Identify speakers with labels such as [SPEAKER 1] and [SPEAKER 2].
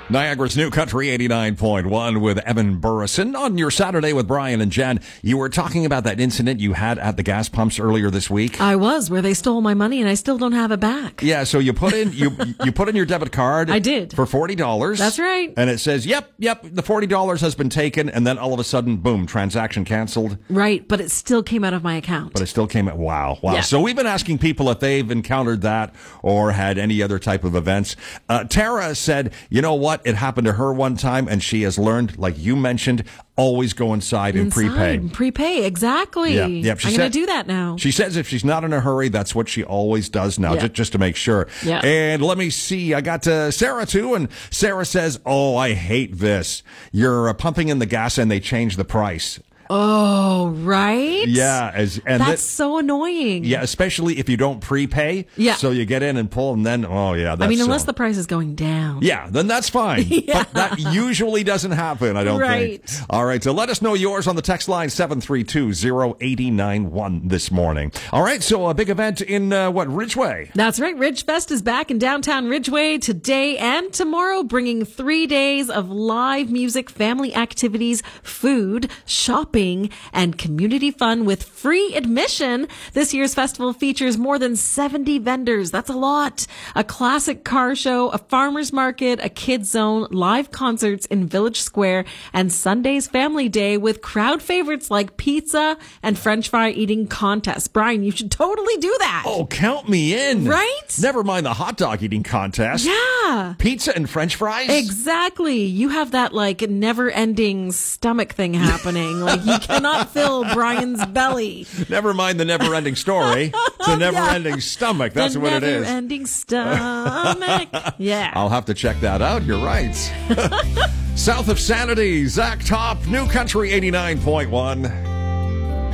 [SPEAKER 1] Niagara's New Country 89.1 with Evan Burrison. On your Saturday with Brian and Jen, you were talking about that incident you had at the gas pumps earlier this week.
[SPEAKER 2] I was, where they stole my money and I still don't have it back.
[SPEAKER 1] Yeah, so you put in you put in your debit card.
[SPEAKER 2] I did.
[SPEAKER 1] For $40.
[SPEAKER 2] That's right.
[SPEAKER 1] And it says, yep, the $40 has been taken, and then all of a sudden, boom, transaction canceled.
[SPEAKER 2] Right, but it still came out of my account.
[SPEAKER 1] But it still came out. Wow.
[SPEAKER 2] Yeah.
[SPEAKER 1] So we've been asking people if they've encountered that or had any other type of events. Tara said, you know what? It happened to her one time, and she has learned, like you mentioned, always go inside and prepay.
[SPEAKER 2] Prepay, exactly.
[SPEAKER 1] Yeah.
[SPEAKER 2] I'm going to do that now.
[SPEAKER 1] She says if she's not in a hurry, that's what she always does now, just to make sure.
[SPEAKER 2] Yeah.
[SPEAKER 1] And let me see. I got Sarah, too, and Sarah says, oh, I hate this. You're pumping in the gas, and they change the price.
[SPEAKER 2] Oh, right?
[SPEAKER 1] Yeah.
[SPEAKER 2] That's so annoying.
[SPEAKER 1] Yeah, especially if you don't prepay.
[SPEAKER 2] Yeah.
[SPEAKER 1] So you get in and pull, and then,
[SPEAKER 2] unless the price is going down.
[SPEAKER 1] Yeah, then that's fine.
[SPEAKER 2] Yeah.
[SPEAKER 1] But that usually doesn't happen, I don't think. All right, so let us know yours on the text line 732-0891 this morning. All right, so a big event in, Ridgeway?
[SPEAKER 2] That's right. Ridgefest is back in downtown Ridgeway today and tomorrow, bringing 3 days of live music, family activities, food, shopping, and community fun with free admission. This year's festival features more than 70 vendors. That's a lot. A classic car show, a farmer's market, a kids zone, live concerts in Village Square, and Sunday's Family Day with crowd favorites like pizza and French fry eating contests. Brian, you should totally do that.
[SPEAKER 1] Oh, count me in.
[SPEAKER 2] Right?
[SPEAKER 1] Never mind the hot dog eating contest.
[SPEAKER 2] Yeah.
[SPEAKER 1] Pizza and French fries?
[SPEAKER 2] Exactly. You have that never-ending stomach thing happening. You cannot fill Brian's belly.
[SPEAKER 1] Never mind the never-ending story. It's a never-ending stomach. That's what it is.
[SPEAKER 2] Never-ending stomach. Yeah.
[SPEAKER 1] I'll have to check that out. You're right. South of Sanity, Zach Top, New Country 89.1.